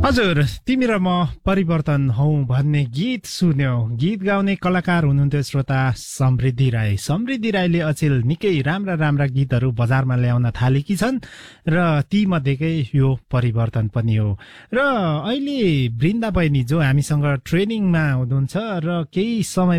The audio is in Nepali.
हजुर, तिमी र म परिवर्तन हौ भन्ने गीत सुन्यौ। गीत गाउने कलाकार हुनुहुन्थ्यो श्रोता समृद्धि राई। समृद्धि राईले अचेल निकै राम्रा राम्रा गीतहरू बजारमा ल्याउन थालेकी छन् र ती मध्येकै यो परिवर्तन पनि हो। र अहिले वृन्दा बहिनी जो हामीसँग ट्रेनिङमा हुनुहुन्छ र केही समय